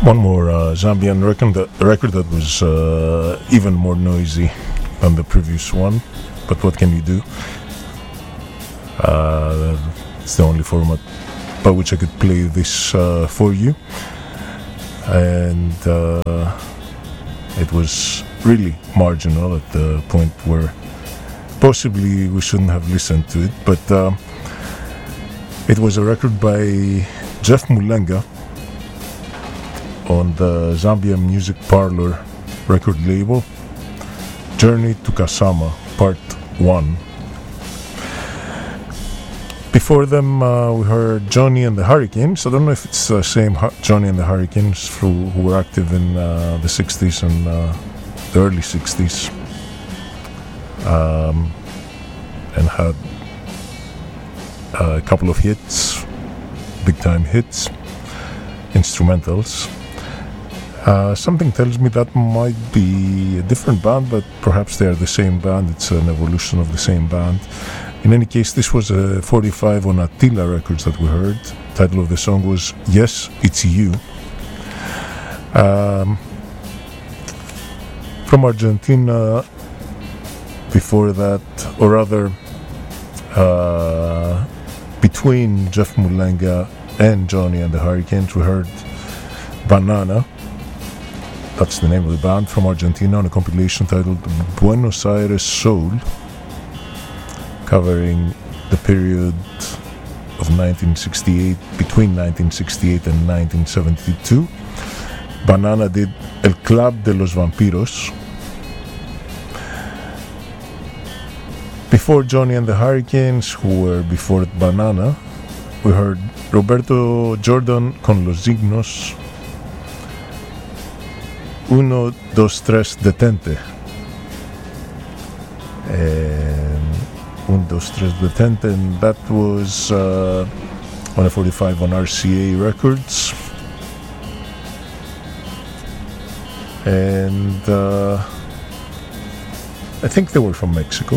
One more Zambian record that was even more noisy than the previous one, but what can you do? It's the only format by which I could play this for you, and it was really marginal at the point where possibly we shouldn't have listened to it, but it was a record by Jeff Mulenga on the Zambia Music Parlor record label, Journey to Kasama, Part 1. Before them, we heard Johnny and the Hurricanes. I don't know if it's the same Johnny and the Hurricanes who were active in the 60s and the early 60s, and had a couple of hits, big-time hits, instrumentals. Something tells me that might be a different band, but perhaps they are the same band. It's an evolution of the same band. In any case, this was a 45 on Attila Records that we heard. The title of the song was Yes, It's You. From Argentina, before that, or rather, between Jeff Mulenga and Johnny and the Hurricanes, we heard Banana. That's the name of the band, from Argentina, on a compilation titled Buenos Aires Soul, covering the period of 1968, between 1968 and 1972. Banana did El Club de los Vampiros. Before Johnny and the Hurricanes, who were before Banana, we heard Roberto Jordan con Los Signos, Uno, Dos, Tres, Detente. And Un, Dos, Tres, Detente, and that was on a 45 on RCA Records. And I think they were from Mexico,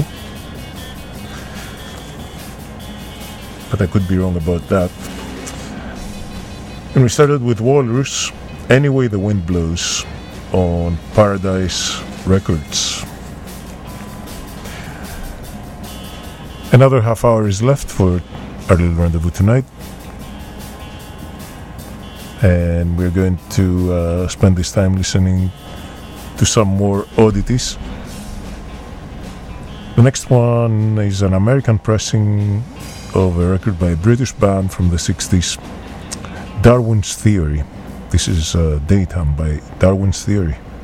but I could be wrong about that. And we started with Walrus, Any Way the Wind Blows, on Paradise Records. Another half hour is left for our little rendezvous tonight, and we're going to spend this time listening to some more oddities. The next one is an American pressing of a record by a British band from the 60s, Darwin's Theory. This is Daytime by Darwin's Theory.